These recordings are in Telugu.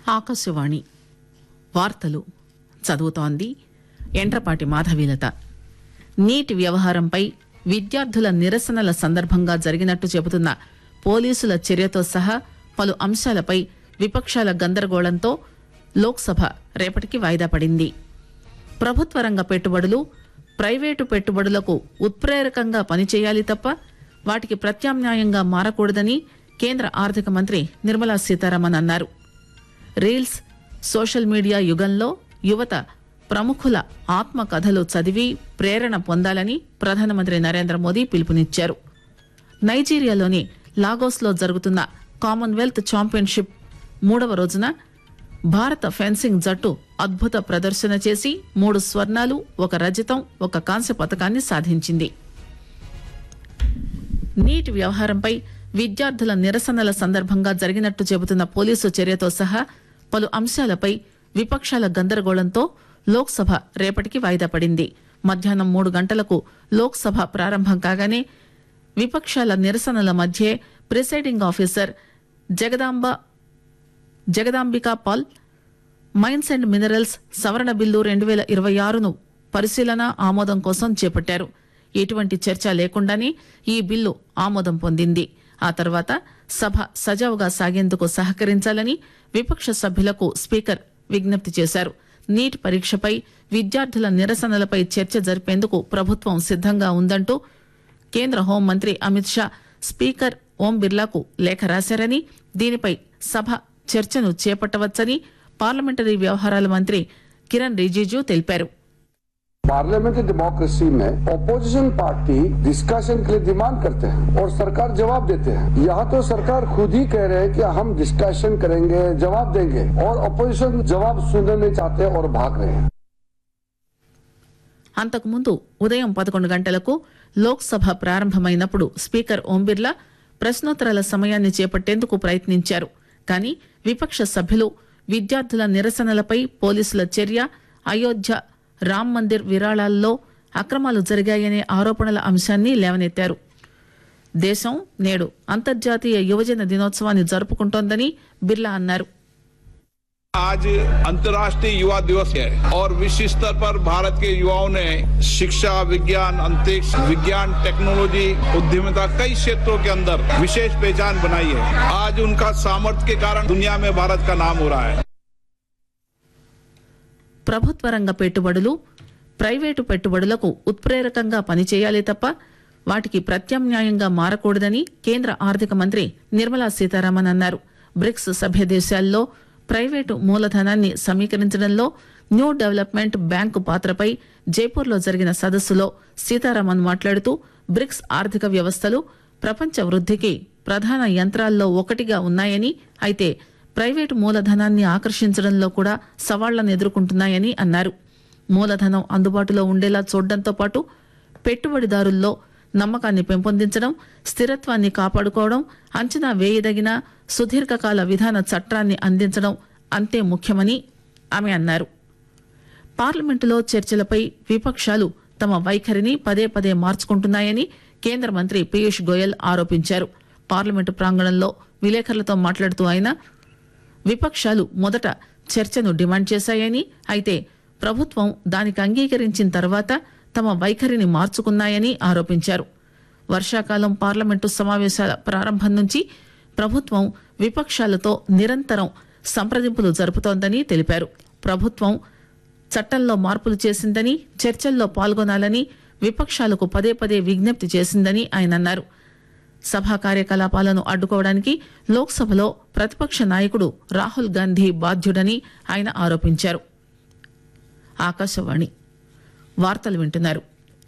ఆకాశవాణి వార్తలు చదువుతోంది ఎండ్రపాటి మాధవీలత. నీట్ వ్యవహారంపై విద్యార్థుల నిరసనల సందర్భంగా జరిగినట్టు చెబుతున్న పోలీసుల చర్యతో సహా పలు అంశాలపై విపక్షాల గందరగోళంతో లోక్సభ రేపటికి వాయిదా పడింది. ప్రభుత్వ రంగ పెట్టుబడులు ప్రైవేటు పెట్టుబడులకు ఉత్ప్రేరకంగా పనిచేయాలి తప్ప వాటికి ప్రత్యామ్నాయంగా మారకూడదని కేంద్ర ఆర్థిక మంత్రి నిర్మలా సీతారామన్ అన్నారు. రీల్స్, సోషల్ మీడియా యుగంలో యువత ప్రముఖుల ఆత్మకథలు చదివి ప్రేరణ పొందాలని ప్రధానమంత్రి నరేంద్ర మోదీ పిలుపునిచ్చారు. నైజీరియాలోని లాగోస్లో జరుగుతున్న కామన్వెల్త్ ఛాంపియన్షిప్ 3వ రోజున భారత ఫెన్సింగ్ జట్టు అద్భుత ప్రదర్శన చేసి 3 స్వర్ణాలు, 1 రజతం, 1 కాంస్య పతకాన్ని సాధించింది. నీట్ వ్యవహారంపై విద్యార్థుల నిరసనల సందర్భంగా జరిగినట్టు చెబుతున్న పోలీసు చర్యతో సహా పలు అంశాలపై విపక్షాల గందరగోళంతో లోక్సభ రేపటికి వాయిదా పడింది. మధ్యాహ్నం 3 గంటలకు లోక్సభ ప్రారంభం కాగానే విపక్షాల నిరసనల మధ్యే presiding officer Jagdambika Paul mines and minerals సవరణ బిల్లు 2026ను పరిశీలన ఆమోదం కోసం చేపట్టారు. ఎటువంటి చర్చ లేకుండానే ఈ బిల్లు ఆమోదం పొందింది. ఆ తర్వాత సభ సజావుగా సాగేందుకు సహకరించాలని విపక్ష సభ్యులకు స్పీకర్ విజ్ఞప్తి చేశారు. నీట్ పరీక్షపై విద్యార్థుల నిరసనలపై చర్చ జరిపేందుకు ప్రభుత్వం సిద్దంగా ఉందంటూ కేంద్ర హోంమంత్రి అమిత్ షా స్పీకర్ ఓం బిర్లాకు లేఖ రాశారని, దీనిపై సభ చర్చను చేపట్టవచ్చని పార్లమెంటరీ వ్యవహారాల మంత్రి కిరణ్ రిజిజు తెలిపారు. पार्लियामेंट्री डेमोक्रेसी में ऑपोजिशन पार्टी डिस्कशन के लिए डिमांड करते हैं और सरकार जवाब देते हैं. यहाँ तो सरकार खुद ही कह रहे हैं कि हम डिस्कशन करेंगे, जवाब देंगे, और ऑपोजिशन जवाब सुनना नहीं चाहते और भाग रहे हैं. అంతకుముందు ఉదయం 11 గంటలకు లోక్సభ ప్రారంభమైనప్పుడు స్పీకర్ ఓం బిర్లా ప్రశ్నోత్తరాల సమయాన్ని చేపట్టేందుకు ప్రయత్నించారు. కానీ విపక్ష సభ్యులు విద్యార్థుల నిరసనలపై పోలీసుల చర్య, అయోధ్య రామ్ మందిర్ విరాళాల్లో అక్రమాలు జరిగాయనే ఆరోపణల అంశాన్ని లేవనెత్తారు. దేశం నేడు అంతర్జాతీయ యువజన దినోత్సవాన్ని జరుపుకుంటోందని బిర్లా అన్నారు. आज अंतर्राष्ट्रीय युवा दिवस है और विश्व स्तर पर भारत के युवाओं ने शिक्षा, विज्ञान, अंतरिक्ष विज्ञान, टेक्नोलॉजी, उद्यमिता कई क्षेत्रों के अंदर विशेष पहचान बनाई है. आज उनका सामर्थ्य के कारण दुनिया में भारत का नाम हो रहा है. ప్రభుత్వ రంగ పెట్టుబడులు ప్రైవేటు పెట్టుబడులకు ఉత్ప్రేరకంగా పనిచేయాలి తప్ప వాటికి ప్రత్యామ్నాయంగా మారకూడదని కేంద్ర ఆర్థిక మంత్రి నిర్మలా సీతారామన్ అన్నారు. బ్రిక్స్ సభ్య దేశాల్లో ప్రైవేటు మూలధనాన్ని సమీకరించడంలో న్యూ డెవలప్మెంట్ బ్యాంకు పాత్రపై జైపూర్లో జరిగిన సదస్సులో సీతారామన్ మాట్లాడుతూ బ్రిక్స్ ఆర్థిక వ్యవస్థలు ప్రపంచ వృద్ధికి ప్రధాన యంత్రాల్లో ఒకటిగా ఉన్నాయని, అయితే ప్రైవేటు మూలధనాన్ని ఆకర్షించడంలో కూడా సవాళ్లను ఎదుర్కొంటున్నాయని అన్నారు. మూలధనం అందుబాటులో ఉండేలా చూడడంతో పాటు పెట్టుబడిదారుల్లో నమ్మకాన్ని పెంపొందించడం, స్థిరత్వాన్ని కాపాడుకోవడం, అంచనా వేయదగిన సుదీర్ఘకాల విధాన చట్టాన్ని అందించడం అంతే ముఖ్యమని ఆమె అన్నారు. పార్లమెంటులో చర్చలపై విపక్షాలు తమ వైఖరిని పదే పదే మార్చుకుంటున్నాయని కేంద్ర మంత్రి పీయూష్ గోయల్ ఆరోపించారు. పార్లమెంటు ప్రాంగణంలో విలేకరులతో మాట్లాడుతూ ఆయన విపక్షాలు మొదట చర్చను డిమాండ్ చేశాయని, అయితే ప్రభుత్వం దానికి అంగీకరించిన తర్వాత తమ వైఖరిని మార్చుకున్నాయని ఆరోపించారు. వర్షాకాలం పార్లమెంటు సమావేశాల ప్రారంభం నుంచి ప్రభుత్వం విపక్షాలతో నిరంతరం సంప్రదింపులు జరుపుతోందని తెలిపారు. ప్రభుత్వం చట్టంలో మార్పులు చేసిందని, చర్చల్లో పాల్గొనాలని విపక్షాలకు పదే పదే విజ్ఞప్తి చేసిందని ఆయన అన్నారు. సభా కార్యకలాపాలను అడ్డుకోవడానికి లోక్సభలో ప్రతిపక్ష నాయకుడు రాహుల్ గాంధీ బాధ్యుడని ఆయన ఆరోపించారు. ఆకాశవాణి వార్తలు వింటున్నారు.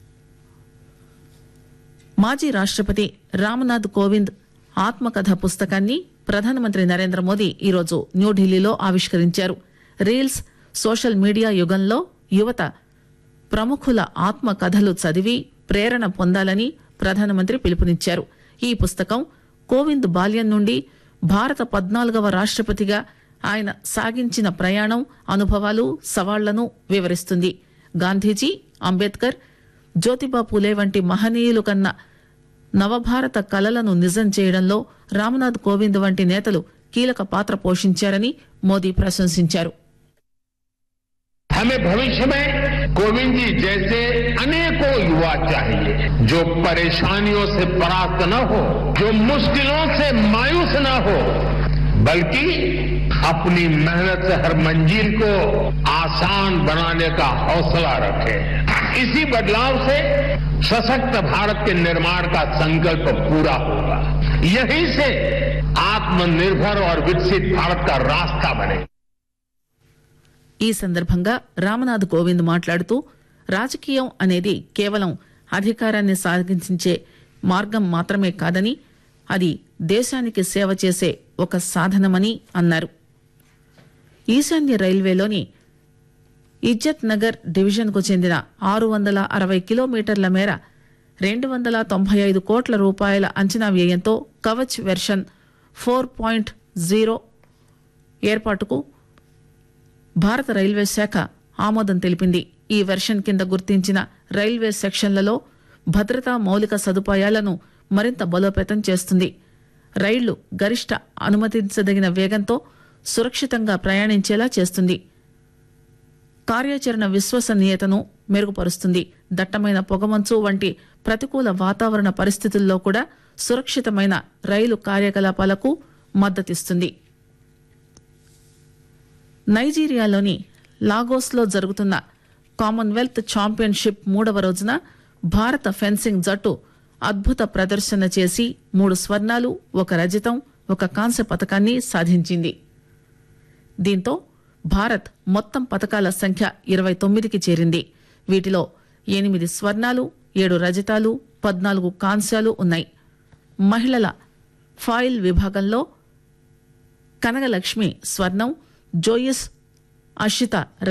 మాజీ రాష్ట్రపతి రామ్నాథ్ కోవింద్ ఆత్మకథ పుస్తకాన్ని ప్రధానమంత్రి నరేంద్ర మోదీ ఈరోజు న్యూఢిల్లీలో ఆవిష్కరించారు. రీల్స్, సోషల్ మీడియా యుగంలో యువత ప్రముఖుల ఆత్మకథలు చదివి ప్రేరణ పొందాలని ప్రధానమంత్రి పిలుపునిచ్చారు. ఈ పుస్తకం కోవింద్ బాల్యం నుండి భారత 14వ రాష్ట్రపతిగా ఆయన సాగించిన ప్రయాణం, అనుభవాలు, సవాళ్లను వివరిస్తుంది. గాంధీజీ, అంబేద్కర్, జ్యోతిబా పూలే వంటి మహనీయులు కన్న నవభారత కలలను నిజం చేయడంలో రామ్నాథ్ కోవింద్ వంటి నేతలు కీలక పాత్ర పోషించారని మోదీ ప్రశంసించారు. हमें भविष्य में कोविंद जी जैसे अनेकों युवा चाहिए जो परेशानियों से परास्त न हो, जो मुश्किलों से मायूस न हो, बल्कि अपनी मेहनत से हर मंजिल को आसान बनाने का हौसला रखे. इसी बदलाव से सशक्त भारत के निर्माण का संकल्प पूरा होगा. यहीं से आत्मनिर्भर और विकसित भारत का रास्ता बनेगा. ఈ సందర్భంగా రామ్నాథ్ కోవింద్ మాట్లాడుతూ రాజకీయం అనేది కేవలం అధికారాన్ని సాధించే మార్గం మాత్రమే కాదని అది దేశానికి సేవ చేసే ఒక సాధనమని అన్నారు. ఈశాన్య రైల్వేలోని ఇజ్జత్ నగర్ డివిజన్కు చెందిన 660 కిలోమీటర్ల మేర 295 కోట్ల రూపాయల అంచనా వ్యయంతో కవచ్ వెర్షన్ 4.0 ఏర్పాటుకు భారత రైల్వే శాఖ ఆమోదం తెలిపింది. ఈ వెర్షన్ కింద గుర్తించిన రైల్వే సెక్షన్లలో భద్రతా మౌలిక సదుపాయాలను మరింత బలోపేతం చేస్తుంది. రైళ్లు గరిష్ట అనుమతించదగిన వేగంతో సురక్షితంగా ప్రయాణించేలా చేస్తుంది. కార్యాచరణ విశ్వసనీయతను మెరుగుపరుస్తుంది. దట్టమైన పొగమంచు వంటి ప్రతికూల వాతావరణ పరిస్థితుల్లో కూడా సురక్షితమైన రైలు కార్యకలాపాలకు మద్దతిస్తుంది. నైజీరియాలోని లాగోస్లో జరుగుతున్న కామన్వెల్త్ ఛాంపియన్షిప్ 3వ రోజున భారత ఫెన్సింగ్ జట్టు అద్భుత ప్రదర్శన చేసి 3 స్వర్ణాలు, 1 రజతం, 1 కాంస్య పతకాన్ని సాధించింది. దీంతో భారత్ మొత్తం పతకాల సంఖ్య 29కి చేరింది. వీటిలో 8 స్వర్ణాలు, 7 రజతాలు, 14 కాంస్యాలు ఉన్నాయి. మహిళల ఫాయిల్ విభాగంలో కనగలక్ష్మి స్వర్ణం, జోయిస్ అషిత